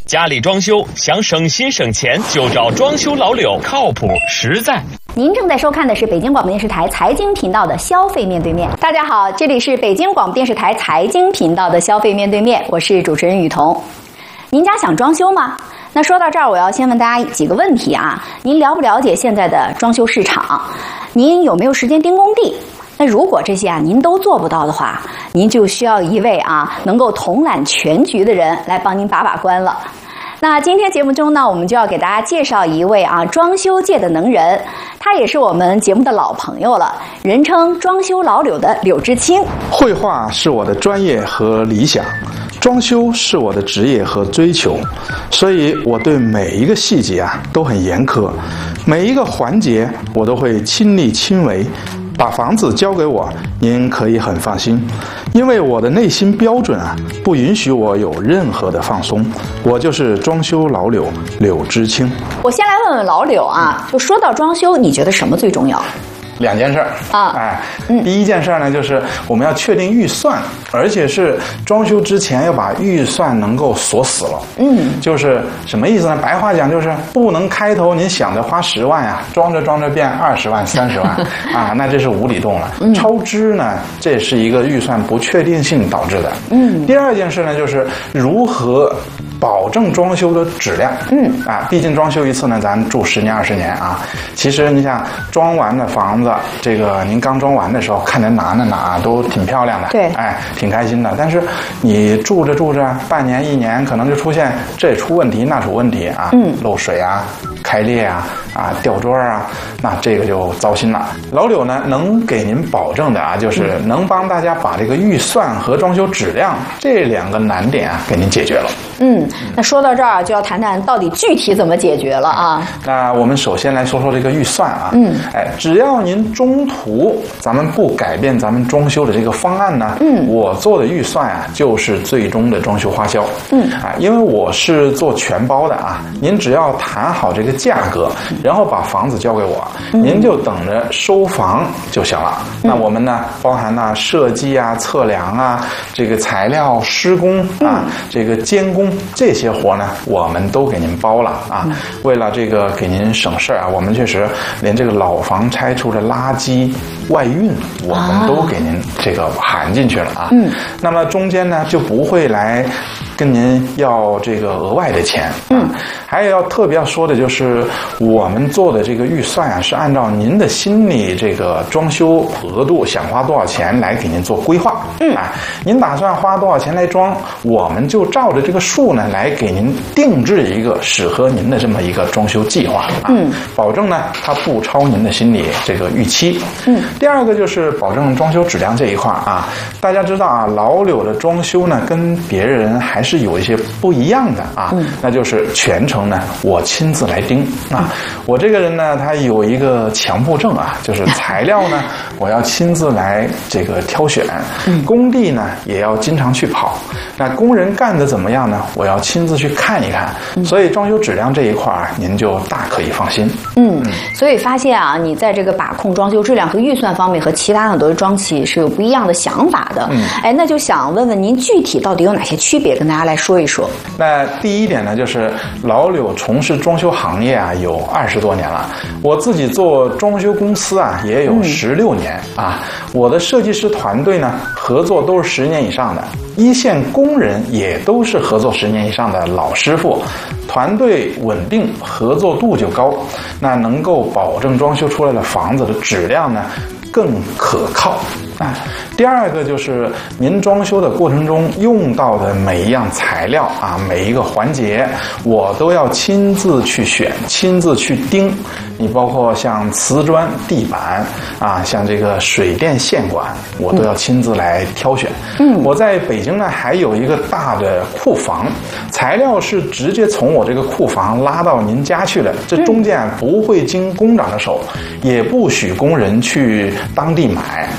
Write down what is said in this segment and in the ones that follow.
家里装修想省心省钱，就找装修老柳，靠谱实在。 您正在收看的是北京广播电视台财经频道的消费面对面。大家好，这里是北京广播电视台财经频道的消费面对面，我是主持人雨桐。您家想装修吗？那说到这儿，我要先问大家几个问题啊。您了不了解现在的装修市场？您有没有时间盯工地？那如果这些您都做不到的话，您就需要一位能够统揽全局的人来帮您把把关了。那今天节目中呢，我们就要给大家介绍一位装修界的能人，他也是我们节目的老朋友了，人称装修老柳的柳知青。 绘画是我的专业和理想，装修是我的职业和追求，所以我对每一个细节都很严苛，每一个环节我都会亲力亲为。把房子交给我，您可以很放心，因为我的内心标准不允许我有任何的放松。我就是装修老柳，柳知青。 我先来问问老柳就说到装修，你觉得什么最重要？ 两件事第一件事呢，就是我们要确定预算，而且是装修之前要把预算能够锁死了。就是什么意思呢？白话讲就是不能开头您想着花10万装着变20万、30万那这是无底洞了。超支呢，这是一个预算不确定性导致的。第二件事呢，就是如何保证装修的质量。毕竟装修一次呢，咱住10年20年其实你想装完的房子，这个您刚装完的时候看着哪都挺漂亮的， 对， 挺开心的。但是你住着半年1年，可能就出现这出问题那出问题漏水开裂掉砖那这个就糟心了。老柳呢，能给您保证的就是能帮大家把这个预算和装修质量这2个难点给您解决了。 那说到这儿就要谈谈到底具体怎么解决了那我们首先来说说这个预算只要您中途咱们不改变咱们装修的这个方案呢，我做的预算就是最终的装修花销。因为我是做全包的您只要谈好这个价格，然后把房子交给我，您就等着收房就行了。那我们呢，包含设计测量这个材料施工这个监工这些活呢，我们都给您包了为了这个给您省事我们确实连这个老房拆除的垃圾外运我们都给您这个含进去了那么中间呢就不会来跟您要这个额外的钱还有要特别要说的就是我们做的这个预算是按照您的心里这个装修额度想花多少钱来给您做规划您打算花多少钱来装，我们就照着这个数呢来给您定制一个适合您的这么一个装修计划保证呢它不超您的心理这个预期第二个就是保证装修质量这一块大家知道老柳的装修呢跟别人还是有一些不一样的那就是全程呢我亲自来盯我这个人呢他有一个强迫症就是材料呢我要亲自来这个挑选工地呢也要经常去跑，那工人干的怎么样呢，我要亲自去看一看所以装修质量这一块您就大可以放心所以发现你在这个把控装修质量和预算方面和其他很多装企是有不一样的想法的那就想问问您具体到底有哪些区别，跟大家来说一说。 那第一点呢，就是老柳从事装修行业有20多年了，我自己做装修公司也有16年我的设计师团队呢合作都是10年以上的，一线工人也都是合作10年以上的老师傅，团队稳定，合作度就高，那能够保证装修出来的房子的质量呢更可靠第二个就是您装修的过程中用到的每一样材料每一个环节我都要亲自去选，亲自去盯。你包括像瓷砖、地板像这个水电线管，我都要亲自来挑选。我在北京呢还有一个大的库房，材料是直接从我这个库房拉到您家去的，这中间不会经工长的手，也不许工人去当地买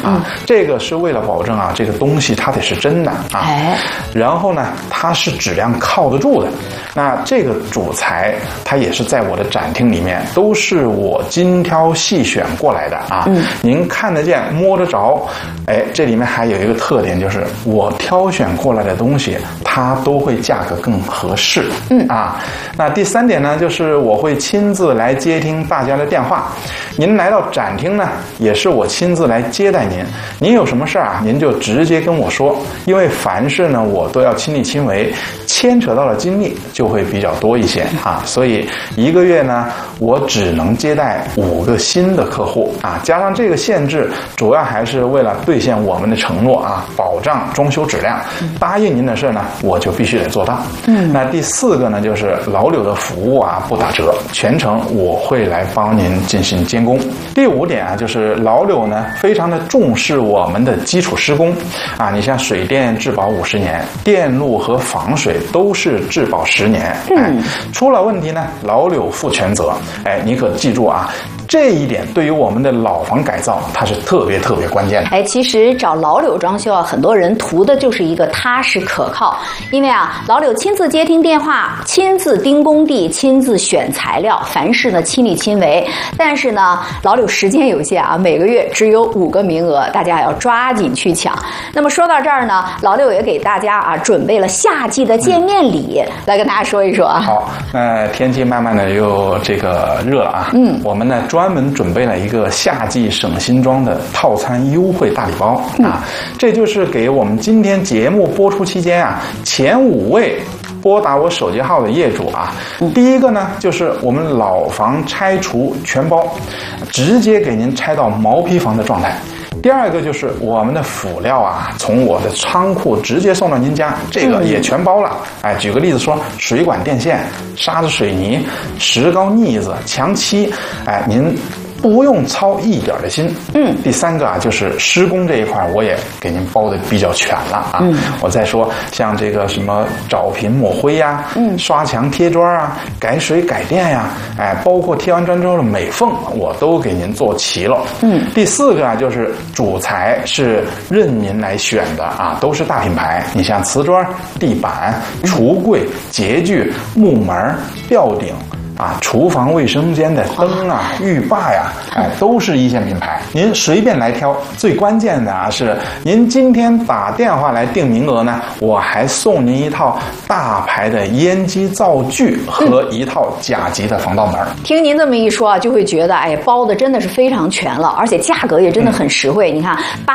这个是为了保证啊，这个东西它得是真的啊，然后呢，它是质量靠得住的。那这个主材它也是在我的展厅里面，都是我精挑细选过来的啊。您看得见摸得着，这里面还有一个特点，就是我挑选过来的东西，它都会价格更合适。那第3点呢，就是我会亲自来接听大家的电话。您来到展厅呢，也是我亲自来接待您。您有什么事儿啊，您就直接跟我说，因为凡事呢我都要亲力亲为，牵扯到的精力就会比较多一些啊。所以1个月呢，我只能接待5个新的客户啊。加上这个限制，主要还是为了兑现我们的承诺啊，保障装修质量。答应您的事呢，我就必须得做到。那第4个呢，就是老柳的服务啊不打折，全程我会来帮您进行监工。第5点啊，就是老柳呢非常的重视我们的基础施工啊，你像水电质保50年，电路和防水都是质保10年。出了问题呢，老柳负全责。你可记住啊，这一点对于我们的老房改造，它是特别关键的。 其实找老柳装修啊，很多人图的就是一个踏实可靠，因为啊，老柳亲自接听电话，亲自盯工地，亲自选材料，凡事呢亲力亲为。但是呢，老柳时间有限啊，每个月只有5个名额，大家要抓紧去抢。那么说到这儿呢，老柳也给大家啊准备了夏季的见面礼，来跟大家说一说啊。 好，那天气慢慢的又这个热了啊，我们呢专门准备了一个夏季省心装的套餐优惠大礼包啊，这就是给我们今天节目播出期间啊前5位拨打我手机号的业主啊。第一个呢，就是我们老房拆除全包，直接给您拆到毛坯房的状态。第2个就是我们的辅料啊，从我的仓库直接送到您家，这个也全包了。举个例子说，水管电线、沙子水泥、石膏腻子、墙漆，您不用操一点的心。第3个啊，就是施工这一块，我也给您包的比较全了啊。我再说，像这个什么找平抹灰呀，刷墙贴砖啊，改水改电呀，包括贴完砖之后的美缝，我都给您做齐了。第4个啊，就是主材是任您来选的啊，都是大品牌。你像瓷砖、地板、橱柜、洁具、木门、吊顶啊，厨房卫生间的灯啊、浴霸呀，都是1线品牌。您随便来挑。最关键的啊是，您今天打电话来订名额呢，我还送您一套大牌的烟机灶具和一套甲级的防盗门。 听您这么一说啊，就会觉得包的真的是非常全了，而且价格也真的很实惠。你看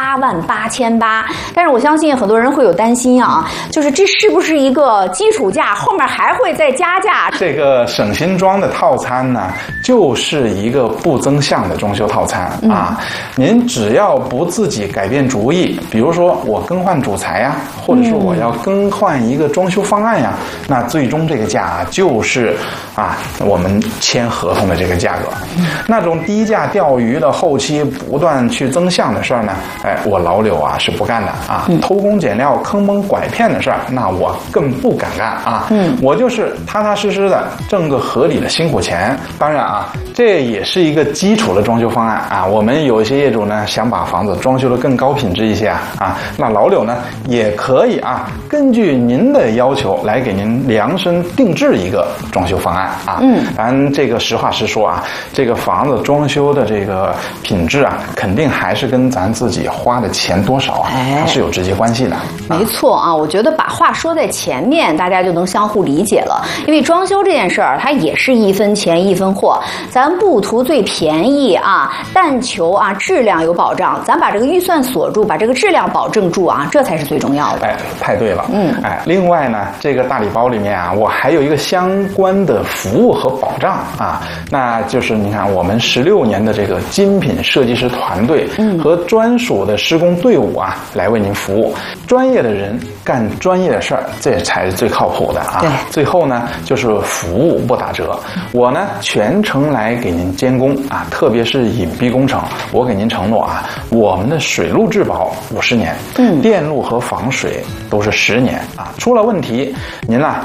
88800，但是我相信很多人会有担心啊，就是这是不是一个基础价，后面还会再加价？ 这个省心装的套餐呢，就是一个不增项的装修套餐啊。您只要不自己改变主意，比如说我更换主材呀，或者说我要更换一个装修方案呀，那最终这个价就是我们签合同的这个价格。那种低价钓鱼的，后期不断去增项的事儿呢，我老柳啊是不干的啊。偷工减料、坑蒙拐骗的事儿，那我更不敢干啊。我就是踏踏实实的挣个合理的辛苦钱。当然啊，这也是一个基础的装修方案啊。我们有一些业主呢，想把房子装修的更高品质一些那老柳呢也可以根据您的要求来给您量身定制一个装修方案咱这个实话实说这个房子装修的这个品质肯定还是跟咱自己花的钱多少它是有直接关系的。 没错我觉得把话说在前面，大家就能相互理解了。因为装修这件事儿，它也是1分钱1分货，咱不图最便宜但求质量有保障。咱把这个预算锁住，把这个质量保证住这才是最重要的。 太对了。另外呢，这个大礼包里面我还有一个相关的服务和保障那就是你看我们16年的这个精品设计师团队和专属的施工队伍来为您服务。专业的人干专业的事儿，这才是最靠谱的对。 最后呢，就是服务不打折，我呢全程来给您监工特别是隐蔽工程，我给您承诺我们的水路质保50年，电路和防水都是10年出了问题您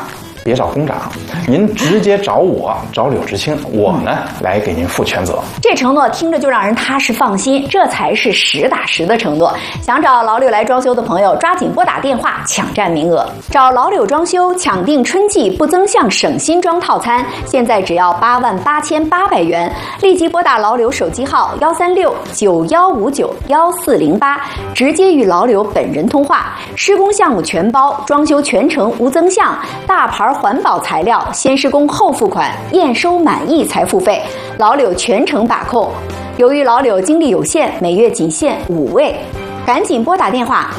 别找工长，您直接找我，找柳志清，我呢来给您负全责。 这承诺听着就让人踏实放心，这才是实打实的承诺。想找老柳来装修的朋友，抓紧拨打电话抢占名额。找老柳装修抢订春季不增项省新装套餐，现在只要88800元，立即拨打老柳手机号13691591408，直接与老柳本人通话。施工项目全包，装修全程无增项，大牌环保材料，先施工后付款，验收满意才付费，老柳全程把控。由于老柳精力有限，每月仅限5位，赶紧拨打电话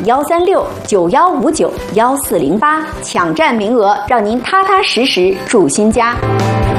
13691591408，抢占名额，让您踏踏实实住新家。